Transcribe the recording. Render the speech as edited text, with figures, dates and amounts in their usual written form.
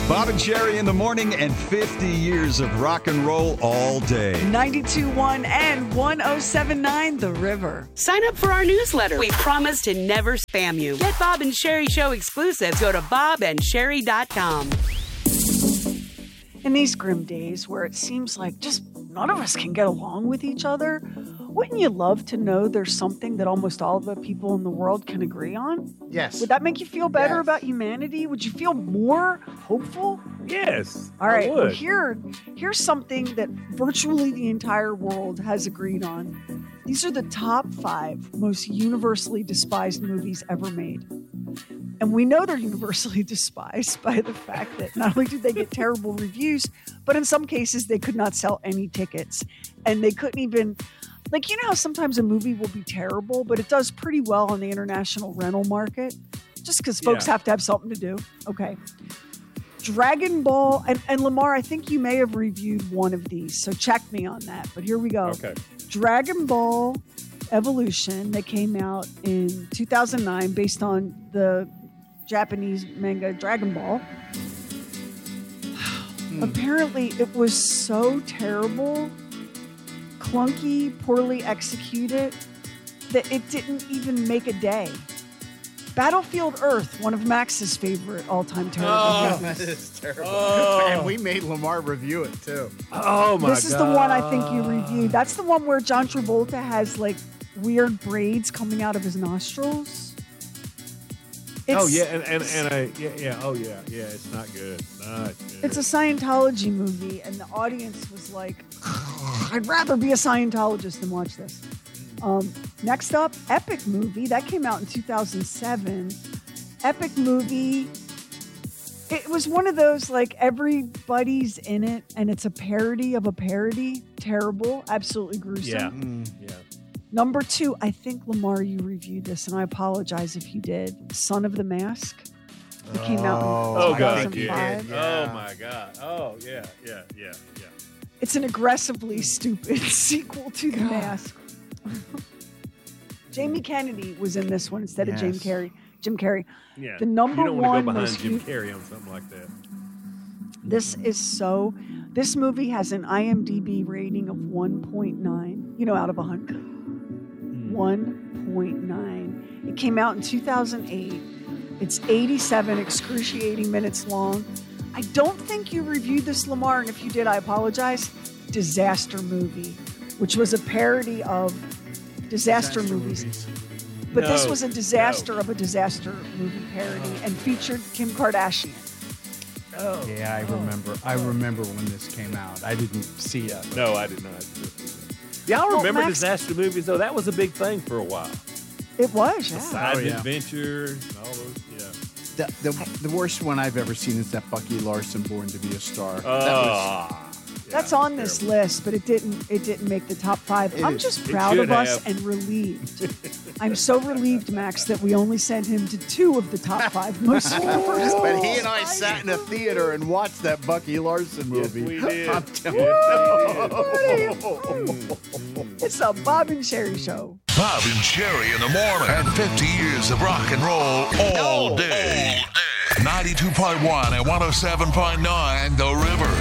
Bob and Sherry in the morning and 50 years of rock and roll all day. 92.1 and 107.9 The River. Sign up for our newsletter. We promise to never spam you. Get Bob and Sherry Show exclusives. Go to bobandsherry.com. In these grim days where it seems like just none of us can get along with each other, wouldn't you love to know there's something that almost all the people in the world can agree on? Yes. Would that make you feel better about humanity? Would you feel more hopeful? Yes. All right. I Well, would. here's something that virtually the entire world has agreed on. These are the top 5 most universally despised movies ever made. And we know they're universally despised by the fact that not only did they get terrible reviews, but in some cases they could not sell any tickets. And they couldn't even, like, you know how sometimes a movie will be terrible, but it does pretty well on the international rental market? Just because folks have to have something to do. Okay. Dragon Ball, and Lamar, I think you may have reviewed one of these, so check me on that. But here we go. Okay. Dragon Ball Evolution that came out in 2009 based on the Japanese manga Dragon Ball. Apparently it was so terrible, clunky, poorly executed, that it didn't even make a day. Battlefield Earth, one of Max's favorite all-time terrible movies. That is terrible. Oh. And we made Lamar review it, too. Oh, my God. This is the one I think you reviewed. That's the one where John Travolta has, like, weird braids coming out of his nostrils. Oh, yeah. Oh, yeah. Yeah, it's not good. Not good. It's a Scientology movie, and the audience was like, I'd rather be a Scientologist than watch this. Next up, Epic Movie. That came out in 2007. Epic Movie. It was one of those, like, everybody's in it, and it's a parody of a parody. Terrible. Absolutely gruesome. Yeah. Number 2, I think, Lamar, you reviewed this, and I apologize if you did. Son of the Mask. It came out in 2005. Oh, my God. Oh, yeah. It's an aggressively stupid sequel to The Mask. Jamie Kennedy was in this one instead of Jim Carrey. Yeah. The number you don't one want to go behind most Jim Carrey on something like that. This movie has an IMDb rating of 1.9, out of 100. 1.9. It came out in 2008. It's 87 excruciating minutes long. I don't think you reviewed this, Lamar, and if you did, I apologize. Disaster Movie, which was a parody of disaster movies. But this was a disaster of a disaster movie parody and featured Kim Kardashian. Oh. Yeah, I remember when this came out. I didn't see it. No, I did not. Y'all remember Max, disaster movies, though? That was a big thing for a while. It was, yeah. Side Adventure and all those, The worst one I've ever seen is that Bucky Larson Born to be a Star. That's on this list, but it didn't make the top 5. I'm just proud of us and relieved. I'm so relieved, Max, that we only sent him to 2 of the top 5 most universal. But he and I sat in a theater and watched that Bucky Larson movie. Yes, we did. I'm telling you. It's a Bob and Sherry show. Bob and Sherry in the morning. And 50 years of rock and roll all day. 92.1 and 107.9 The River.